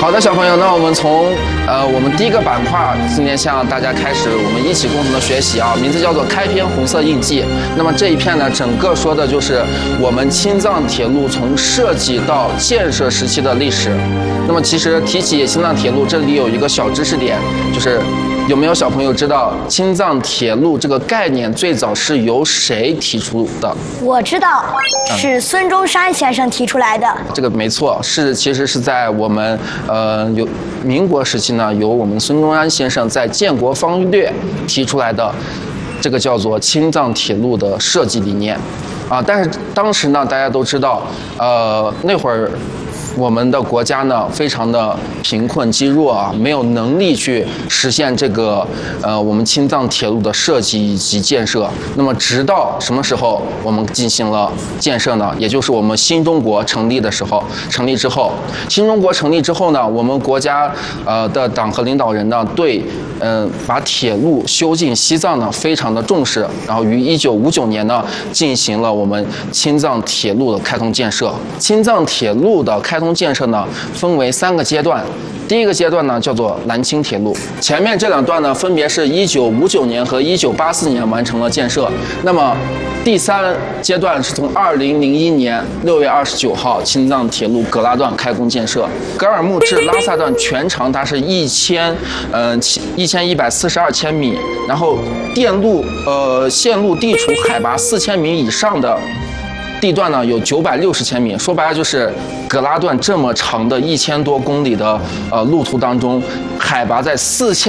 好的，小朋友，那我们从我们第一个板块，今天向大家开始我们一起共同的学习啊，名字叫做开篇红色印记。那么这一片呢，整个说的就是我们青藏铁路从设计到建设时期的历史。那么其实提起青藏铁路，这里有一个小知识点，就是有没有小朋友知道青藏铁路这个概念最早是由谁提出的？ 我知道，是孙中山先生提出来的。 这个没错，其实是在我们有民国时期呢，由我们孙中山先生在《建国方略》提出来的，这个叫做青藏铁路的设计理念啊。但是当时呢，大家都知道，那会儿我们的国家呢非常的贫困积弱啊，没有能力去实现这个我们青藏铁路的设计以及建设。那么直到什么时候我们进行了建设呢？也就是我们新中国成立之后，新中国成立之后呢，我们国家的党和领导人呢对把铁路修进西藏呢非常的重视，然后于1959年呢进行了我们青藏铁路的开通建设。青藏铁路的开通建设呢分为3个阶段，第一个阶段呢叫做南青铁路，前面这2段呢分别是1959年和1984年完成了建设。那么第3阶段是从2001年6月29号青藏铁路格拉段开工建设，格尔木至拉萨段全长它是1142千米，然后线路地处海拔4000米以上的地段呢有960千米，说白了就是格拉段这么长的1000多公里的路途当中，海拔在4000